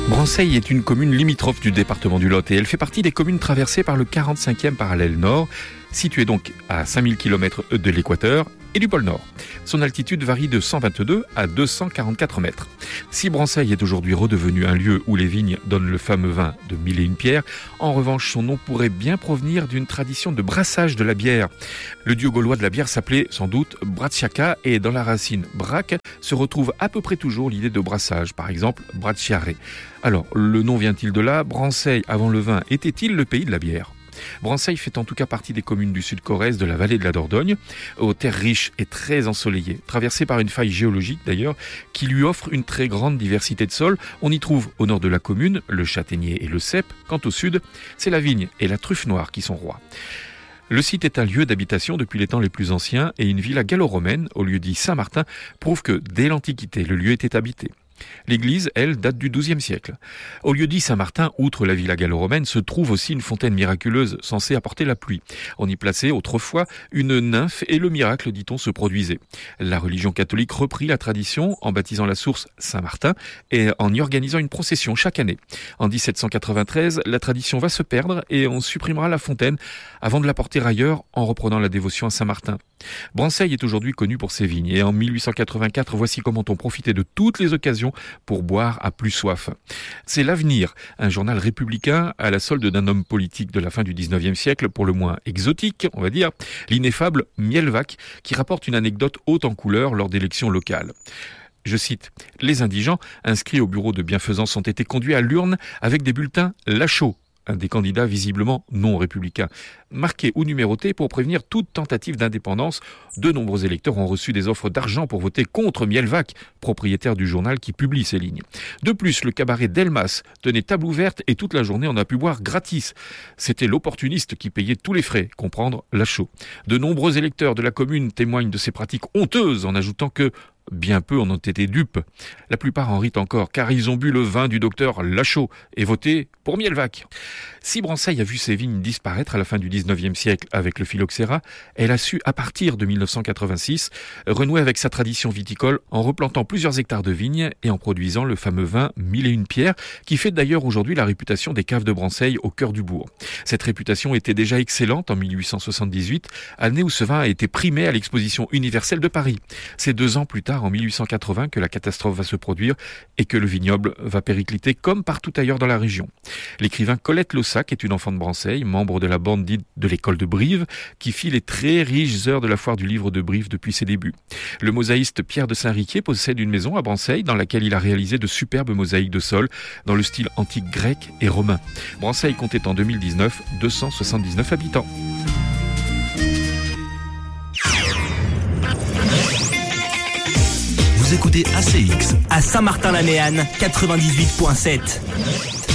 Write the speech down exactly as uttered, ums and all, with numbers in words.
Branceil est une commune limitrophe du département du Lot et elle fait partie des communes traversées par le quarante-cinquième parallèle nord, située donc à cinq mille kilomètres de l'équateur et du pôle Nord. Son altitude varie de cent vingt-deux à deux cent quarante-quatre mètres. Si Branceil est aujourd'hui redevenu un lieu où les vignes donnent le fameux vin de mille et une pierres, en revanche son nom pourrait bien provenir d'une tradition de brassage de la bière. Le dieu gaulois de la bière s'appelait sans doute Bratsiaka et dans la racine brac se retrouve à peu près toujours l'idée de brassage, par exemple Bratsiare. Alors, le nom vient-il de là? Branceil, avant le vin, était-il le pays de la bière? Branceil fait en tout cas partie des communes du sud-Corrèze de la vallée de la Dordogne, aux terres riches et très ensoleillées, traversées par une faille géologique d'ailleurs, qui lui offre une très grande diversité de sols. On y trouve au nord de la commune le châtaignier et le cèpe. Quant au sud, c'est la vigne et la truffe noire qui sont rois. Le site est un lieu d'habitation depuis les temps les plus anciens et une villa gallo-romaine, au lieu dit Saint-Martin, prouve que dès l'Antiquité, le lieu était habité. L'église, elle, date du douzième siècle. Au lieu-dit Saint-Martin, outre la villa gallo-romaine, se trouve aussi une fontaine miraculeuse censée apporter la pluie. On y plaçait autrefois une nymphe et le miracle, dit-on, se produisait. La religion catholique reprit la tradition en baptisant la source Saint-Martin et en y organisant une procession chaque année. En dix-sept cent quatre-vingt-treize, la tradition va se perdre et on supprimera la fontaine avant de la porter ailleurs en reprenant la dévotion à Saint-Martin. Branceil est aujourd'hui connu pour ses vignes et en mille huit cent quatre-vingt-quatre, voici comment on profitait de toutes les occasions pour boire à plus soif. C'est l'Avenir, un journal républicain à la solde d'un homme politique de la fin du dix-neuvième siècle, pour le moins exotique, on va dire, l'ineffable Mielvac, qui rapporte une anecdote haute en couleur lors d'élections locales. Je cite, « Les indigents inscrits au bureau de bienfaisance ont été conduits à l'urne avec des bulletins Lachaud, un des candidats visiblement non républicains, marqués ou numérotés pour prévenir toute tentative d'indépendance. De nombreux électeurs ont reçu des offres d'argent pour voter contre Mielvac, propriétaire du journal qui publie ces lignes. De plus, le cabaret Delmas tenait table ouverte et toute la journée on a pu boire gratis. C'était l'opportuniste qui payait tous les frais, comprendre Lachaud. De nombreux électeurs de la commune témoignent de ces pratiques honteuses en ajoutant que bien peu en ont été dupes. La plupart en rient encore, car ils ont bu le vin du docteur Lachaud et voté pour Mielvac. Si Branceil a vu ses vignes disparaître à la fin du dix-neuvième siècle avec le phylloxéra, elle a su, à partir de mille neuf cent quatre-vingt-six, renouer avec sa tradition viticole en replantant plusieurs hectares de vignes et en produisant le fameux vin mille et une pierres, qui fait d'ailleurs aujourd'hui la réputation des caves de Branceil au cœur du bourg. Cette réputation était déjà excellente en mille huit cent soixante-dix-huit, année où ce vin a été primé à l'exposition universelle de Paris. C'est deux ans plus tard, en mille huit cent quatre-vingts, que la catastrophe va se produire et que le vignoble va péricliter comme partout ailleurs dans la région. L'écrivain Colette Lossac est une enfant de Branceil, membre de la bande dite de l'école de Brive, qui fit les très riches heures de la foire du livre de Brive depuis ses débuts. Le mosaïste Pierre de Saint-Riquier possède une maison à Branceil dans laquelle il a réalisé de superbes mosaïques de sol dans le style antique grec et romain. Branceil comptait en deux mille dix-neuf deux cent soixante-dix-neuf habitants. Vous écoutez A C X à Saint-Martin-la-Méanne quatre-vingt-dix-huit virgule sept.